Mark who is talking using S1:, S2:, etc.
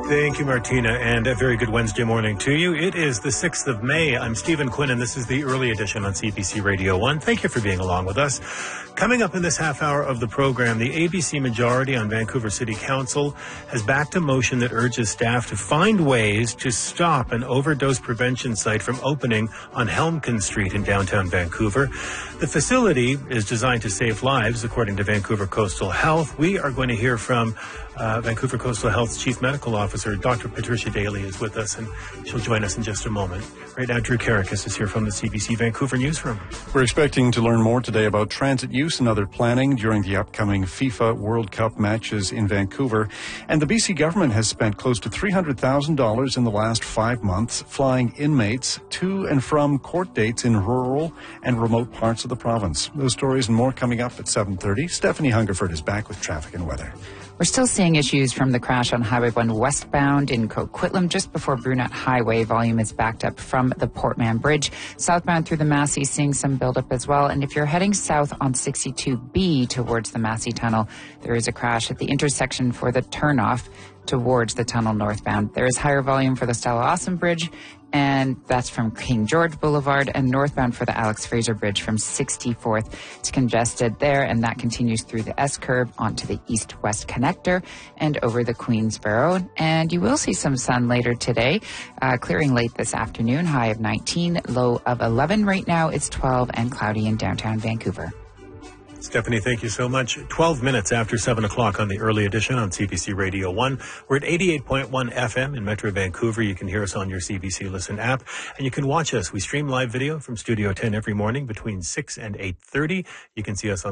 S1: Thank you, Martina, and a very good Wednesday morning to you. It is the 6th of May. I'm Stephen Quinn, and this is the early edition on CBC Radio 1. Thank you for being along with us. Coming up in this half hour of the program, the ABC majority on Vancouver City Council has backed a motion that urges staff to find ways to stop an overdose prevention site from opening on Helmkin Street in downtown Vancouver. The facility is designed to save lives, according to Vancouver Coastal Health. We are going to hear from Vancouver Coastal Health's Chief Medical Officer, Dr. Patricia Daly, is with us, and she'll join us in just a moment. Right now, Drew Karakis is here from the CBC Vancouver newsroom.
S2: We're expecting to learn more today about transit use and other planning during the upcoming FIFA World Cup matches in Vancouver. And the BC government has spent close to $300,000 in the last 5 months flying inmates to and from court dates in rural and remote parts of the province. Those stories and more coming up at 7:30. Stephanie Hungerford is back with traffic and weather.
S3: We're still seeing issues from the crash on Highway 1 westbound in Coquitlam just before Brunette Highway. Volume is backed up from the Portman Bridge. Southbound through the Massey, seeing some buildup as well. And if you're heading south on 62B towards the Massey Tunnel, there is a crash at the intersection for the turnoff towards the tunnel northbound. There is higher volume for the Stella Awesome Bridge, and that's from King George Boulevard, and northbound for the Alex Fraser Bridge from 64th. It's congested there, and that continues through the S-curve onto the east-west connector and over the Queensboro. And you will see some sun later today, clearing late this afternoon, high of 19, low of 11. Right now it's 12 and cloudy in downtown Vancouver.
S1: Stephanie, thank you so much. 12 minutes after 7 o'clock on the early edition on CBC Radio 1. We're at 88.1 FM in Metro Vancouver. You can hear us on your CBC Listen app, and you can watch us. We stream live video from Studio 10 every morning between 6 and 8:30. You can see us on